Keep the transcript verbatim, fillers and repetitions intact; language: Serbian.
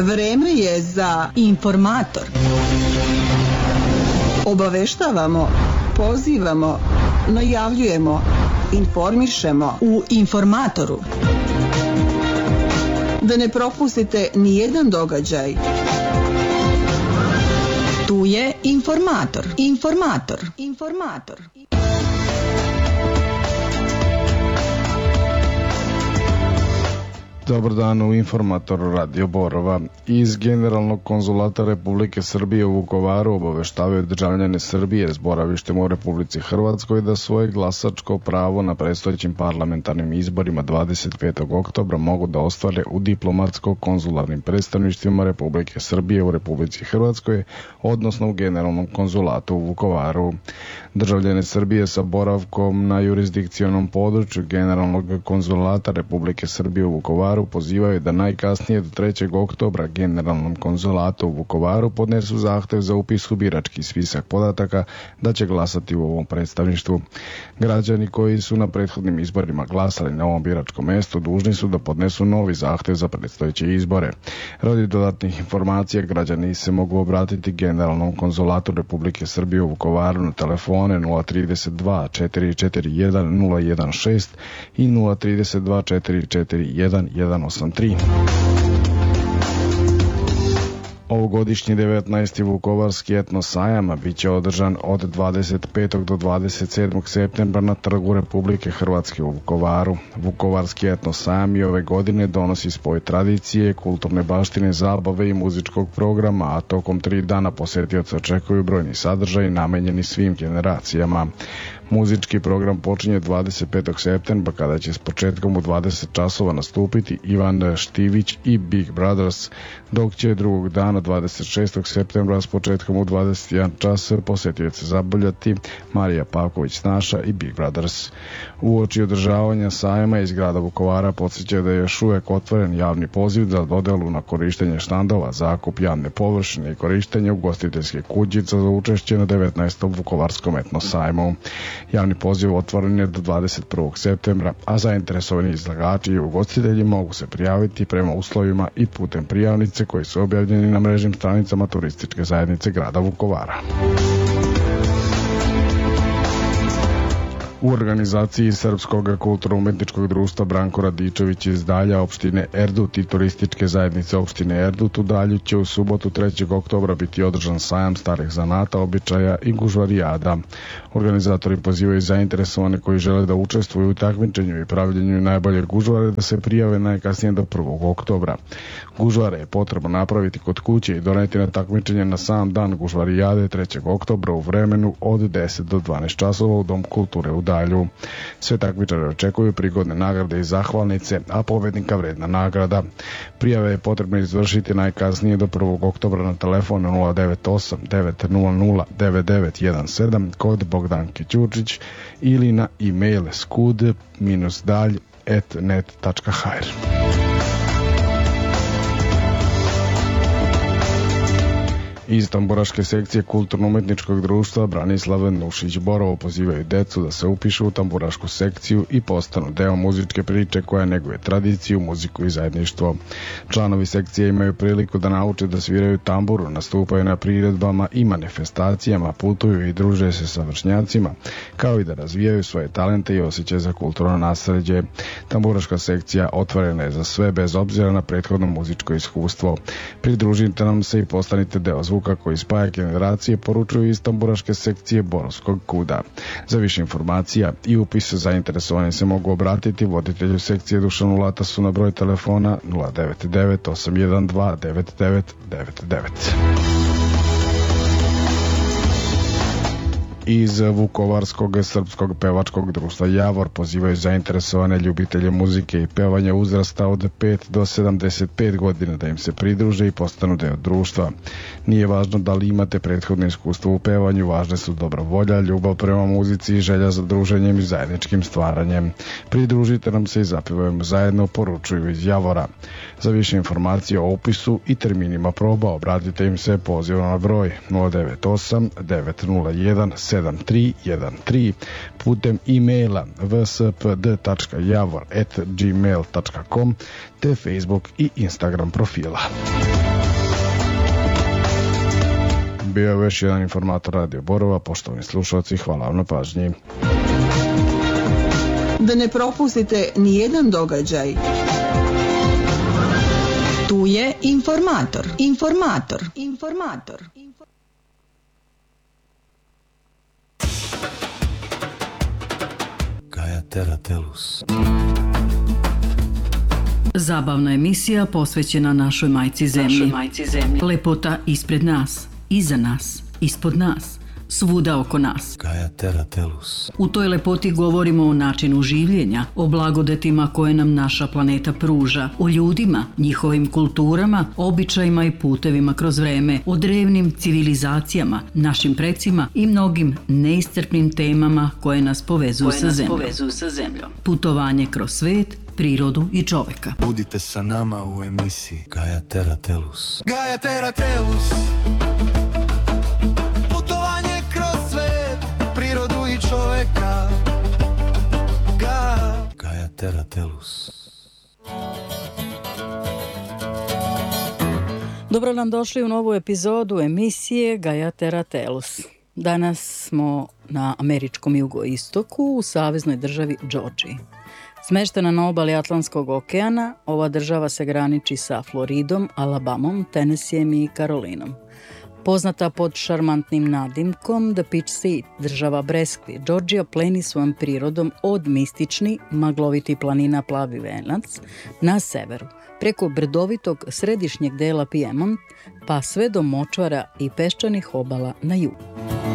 Vreme je za informator. Obaveštavamo, pozivamo, najavljujemo, informišemo u Informatoru. Da ne propustite ni jedan događaj. Tu je Informator. Informator. Informator. Dobar dan u Informatoru Radio Borova. Iz Generalnog konzulata Republike Srbije u Vukovaru obaveštavaju državljane Srbije s boravištem u Republici Hrvatskoj da svoje glasačko pravo na predstojećim parlamentarnim izborima dvadeset petog oktobra mogu da ostvare u diplomatsko-konzularnim predstavništvima Republike Srbije u Republici Hrvatskoj, odnosno u Generalnom konzulatu u Vukovaru. Državljane Srbije sa boravkom na jurisdikcionom području Generalnog konzulata Republike Srbije u Vukovaru pozivaju da najkasnije do trećeg oktobra Generalnom konzulatu u Vukovaru podnesu zahtev za upis u birački spisak podataka da će glasati u ovom predstavništvu. Građani koji su na prethodnim izborima glasali na ovom biračkom mestu dužni su da podnesu novi zahtev za predstojeće izbore. Radi dodatnih informacija građani se mogu obratiti Generalnom konzulatu Republike Srbije u Vukovaru na telefone nula tri dva četiri četiri jedan nula jedan šest i nula tri dva četiri četiri jedan jedan osam tri. Ovogodišnji devetnaesti Vukovarski etno sajam biće održan od dvadeset petog do dvadeset sedmog septembra na Trgu Republike Hrvatske u Vukovaru. Vukovarski etno sajam i ove godine donosi spoj tradicije, kulturne baštine, zabave i muzičkog programa, a tokom tri dana posetioce očekuju brojni sadržaj namenjeni svim generacijama. Muzički program počinje dvadeset petog septembra kada će s početkom u dvadeset časova nastupiti Ivan Štivić i Big Brothers, dok će drugog dana dvadeset šestog septembra s početkom u dvadeset jedan čas posetioce zabavljati Marija Pavković-Snaša i Big Brothers. Uoči održavanja sajma iz grada Vukovara podsjeća da je još uvek otvoren javni poziv za dodelu na korištenje štandova, zakup javne površine i korištenje ugostiteljske kućice za učešće na devetnaestom Vukovarskom etno sajmu. Javni poziv otvoren je do dvadeset prvog septembra, a zainteresovani izlagači i ugostitelji mogu se prijaviti prema uslovima i putem prijavnice koji su objavljeni na mrežnim stranicama turističke zajednice grada Vukovara. U organizaciji Srpskog kulturno-umetničkog društva Branko Radičević iz Dalja opštine Erdut i turističke zajednice opštine Erdut u Dalju će u subotu trećeg oktobra biti održan sajam starih zanata, običaja i gužvarijada. Organizatori pozivaju zainteresovane koji žele da učestvuju u takmičenju i pravljenju najbolje gužvare da se prijave najkasnije do prvog oktobra. Gužvare je potrebno napraviti kod kuće i doneti na takmičenje na sam dan gužvarijade trećeg oktobra u vremenu od deset do dvanaest časova u Dom kulture u Dalju. Sve takmičare očekuju prigodne nagrade i zahvalnice, a pobednika vredna nagrada. Prijave je potrebno izvršiti najkasnije do prvog oktobra na telefon nula devet osam devet nula nula devet devet jedan sedam kod Bogdanke Ćurčić ili na e-mail skud dalj at net tačka ha er. Iz tamburaške sekcije Kulturno-umetničkog društva Branislav Nušić Borovo pozivaju decu da se upišu u tamburašku sekciju i postanu deo muzičke priče koja neguje tradiciju, muziku i zajedništvo. Članovi sekcije imaju priliku da nauče da sviraju tamburu, nastupaju na priredbama i manifestacijama, putuju i druže se sa vršnjacima, kao i da razvijaju svoje talente i osjećaje za kulturno nasleđe. Tamburaška sekcija otvorena je za sve bez obzira na prethodno muzičko iskustvo. Pridružite nam se i postanite deo zvuka koji spaja generacije, poručuju iz tamburaške sekcije Borovskog kuda. Za više informacija i upis zainteresovani se mogu obratiti voditelju sekcije Dušanu Latasu na broj telefona nula devet devet osam jedan dva devet devet devet devet. Iz Vukovarskog srpskog pevačkog društva Javor pozivaju zainteresovane ljubitelje muzike i pevanja uzrasta od pet do sedamdeset pet godina da im se pridruže i postanu deo društva. Nije važno da li imate prethodno iskustvo u pevanju, važne su dobra volja, ljubav prema muzici i želja za druženjem i zajedničkim stvaranjem. Pridružite nam se i zapevajmo zajedno, poručuju iz Javora. Za više informacije o upisu i terminima proba obratite im se pozivom na broj nula devet osam devet nula jedan sedam tri jedan tri putem e-maila v s p d tačka javor at gmail tačka com te Facebook i Instagram profila. bio je još jedan informator Radio Borova. Poštovani slušalci, hvala vam na pažnji. Da ne propustite ni jedan događaj. Tu je informator. Informator. Informator. Gaia Terra Tellus. Zabavna emisija posvećena našoj majci zemlji. Našoj majci zemlji. Lepota ispred nas, iza nas, ispod nas, svuda oko nas. Gaia Terra Tellus. U toj lepoti govorimo o načinu življenja, o blagodetima koje nam naša planeta pruža, o ljudima, njihovim kulturama, običajima i putevima kroz vreme, o drevnim civilizacijama, našim precima i mnogim neiscrpnim temama koje nas povezuju, koje sa, nas zemljom. povezuju sa zemljom. Putovanje kroz svet, prirodu i čoveka. Budite sa nama u emisiji Gaia Terra Tellus. Gaia Terra Tellus. Putovanje kroz svet, prirodu i čoveka. Gaia, Gaia Terra Tellus. Dobro nam došli u novu epizodu emisije Gaia Terra Tellus. Danas smo na američkom jugoistoku u saveznoj državi Džordžiji. Smeštena na obali Atlantskog okeana, ova država se graniči sa Floridom, Alabamom, Tennesseejem i Karolinom. Poznata pod šarmantnim nadimkom The Peach State, država breskvi, Džordžija pleni svojom prirodom od mistični, magloviti planina Plavi venac na severu, preko brdovitog središnjeg dela Piemont, pa sve do močvara i peščanih obala na jugu.